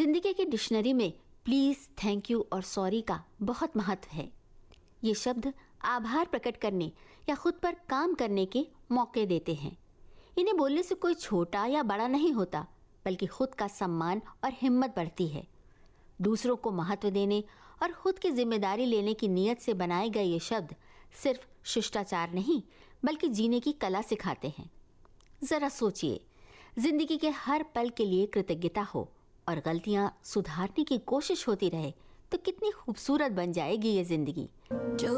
जिंदगी की डिक्शनरी में प्लीज, थैंक यू और सॉरी का बहुत महत्व है। ये शब्द आभार प्रकट करने या खुद पर काम करने के मौके देते हैं। इन्हें बोलने से कोई छोटा या बड़ा नहीं होता, बल्कि खुद का सम्मान और हिम्मत बढ़ती है। दूसरों को महत्व देने और खुद की जिम्मेदारी लेने की नीयत से बनाए गए ये शब्द सिर्फ शिष्टाचार नहीं, बल्कि जीने की कला सिखाते हैं। जरा सोचिए, जिंदगी के हर पल के लिए कृतज्ञता हो और गलतियां सुधारने की कोशिश होती रहे तो कितनी खूबसूरत बन जाएगी ये जिंदगी।